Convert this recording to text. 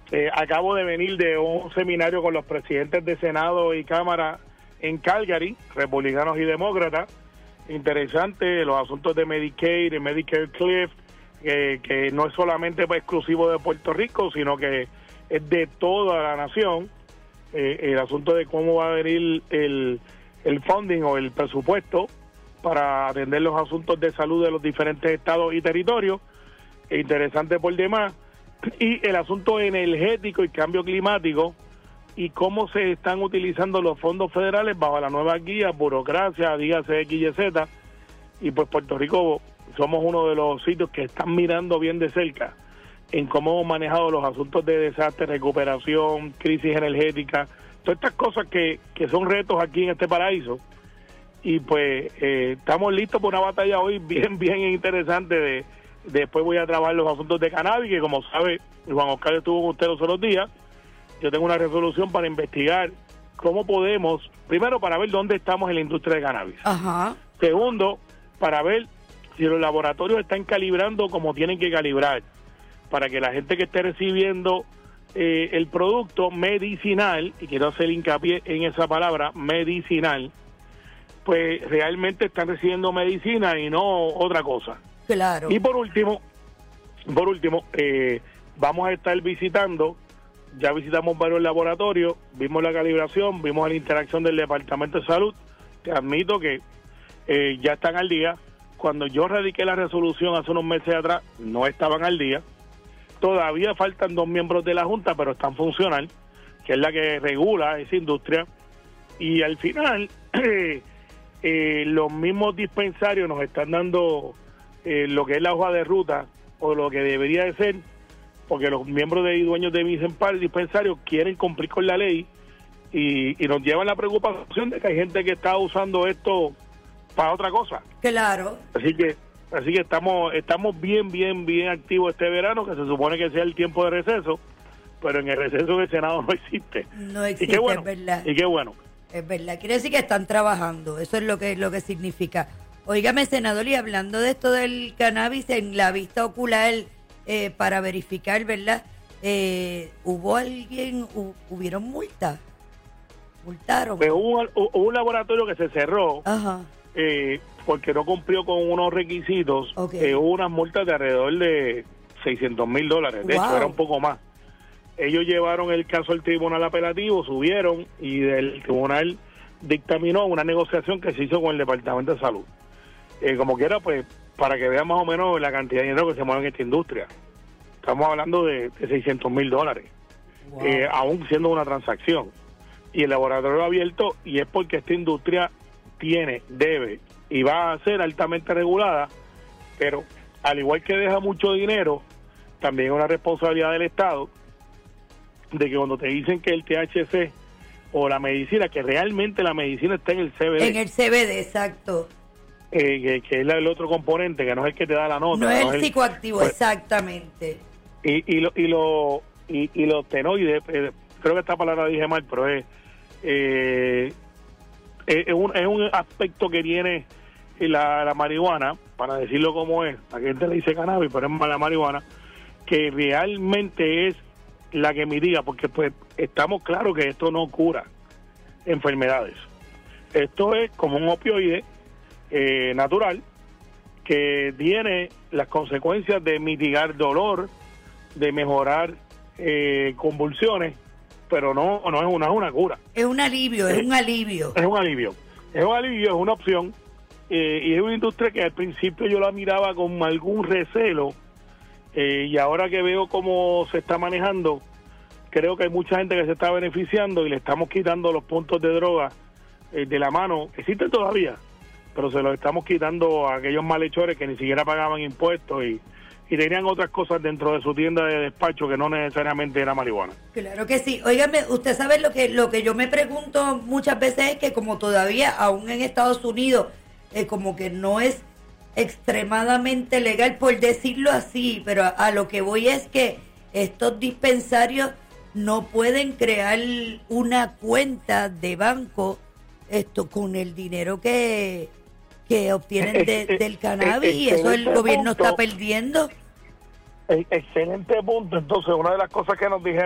Acabo de venir de un seminario con los presidentes de Senado y Cámara en Calgary, republicanos y demócratas. Interesante, los asuntos de Medicaid, de Medicare Cliff, que no es solamente exclusivo de Puerto Rico, sino que es de toda la nación. El asunto de cómo va a venir el funding o el presupuesto para atender los asuntos de salud de los diferentes estados y territorios. Interesante por demás. Y el asunto energético y cambio climático y cómo se están utilizando los fondos federales bajo la nueva guía, burocracia, dígase X y Z. Y pues Puerto Rico somos uno de los sitios que están mirando bien de cerca en cómo hemos manejado los asuntos de desastre, recuperación, crisis energética, todas estas cosas que son retos aquí en este paraíso. Y pues estamos listos por una batalla hoy bien interesante. Después voy a trabajar los asuntos de cannabis, que como sabe, Juan Oscar estuvo con usted los otros días. Yo tengo una resolución para investigar cómo podemos, primero para ver dónde estamos en la industria de cannabis. Ajá. Segundo, para ver si los laboratorios están calibrando como tienen que calibrar, para que la gente que esté recibiendo el producto medicinal, y quiero hacer hincapié en esa palabra, medicinal, pues realmente están recibiendo medicina y no otra cosa. Claro. Y por último, vamos a estar visitando, ya visitamos varios laboratorios, vimos la calibración, vimos la interacción del Departamento de Salud. Te admito que ya están al día. Cuando yo radiqué la resolución hace unos meses atrás, no estaban al día. Todavía faltan 2 miembros de la Junta, pero están funcional, que es la que regula esa industria. Y al final, los mismos dispensarios nos están dando lo que es la hoja de ruta, o lo que debería de ser, porque los miembros y dueños de mis dispensarios quieren cumplir con la ley y nos llevan la preocupación de que hay gente que está usando esto para otra cosa. Claro. Así que estamos bien activos este verano, que se supone que sea el tiempo de receso, pero en el receso del Senado no existe. No existe, y qué bueno, es verdad. Y qué bueno. Es verdad, quiere decir que están trabajando, eso es lo que significa. Óigame, senador, y hablando de esto del cannabis en la vista ocular, para verificar, ¿verdad? ¿Hubieron multas? ¿Multaron? Pues hubo un laboratorio que se cerró. Ajá. Porque no cumplió con unos requisitos. Okay. Hubo unas multas de alrededor de $600,000. De hecho, era un poco más. Ellos llevaron el caso al tribunal apelativo, subieron, y el tribunal dictaminó una negociación que se hizo con el Departamento de Salud. Como quiera, pues, para que vean más o menos la cantidad de dinero que se mueve en esta industria. Estamos hablando de $600,000, aún siendo una transacción. Y el laboratorio abierto, y es porque esta industria debe y va a ser altamente regulada, pero al igual que deja mucho dinero, también es una responsabilidad del Estado de que cuando te dicen que el THC o la medicina, que realmente la medicina está en el CBD. En el CBD, exacto. Que es el otro componente, que no es el que te da la nota. No es el psicoactivo, pues, exactamente. Y los tenoides, creo que esta palabra la dije mal, pero es un aspecto que tiene la marihuana, para decirlo como es, la gente le dice cannabis, pero es la marihuana, que realmente es la que mitiga, porque pues estamos claros que esto no cura enfermedades. Esto es como un opioide natural que tiene las consecuencias de mitigar dolor, de mejorar convulsiones, pero no es una cura. Es un alivio, es un alivio. Es un alivio, es una opción, y es una industria que al principio yo la miraba con algún recelo, y ahora que veo cómo se está manejando, creo que hay mucha gente que se está beneficiando y le estamos quitando los puntos de droga de la mano. Existen todavía, pero se los estamos quitando a aquellos malhechores que ni siquiera pagaban impuestos y tenían otras cosas dentro de su tienda de despacho que no necesariamente era marihuana. Claro que sí. Óigame, usted sabe lo que yo me pregunto muchas veces es que como todavía, aún en Estados Unidos, como que no es extremadamente legal, por decirlo así, pero a lo que voy es que estos dispensarios no pueden crear una cuenta de banco con el dinero que obtienen del cannabis, y eso el gobierno está perdiendo. Excelente punto. Entonces, una de las cosas que nos dijeron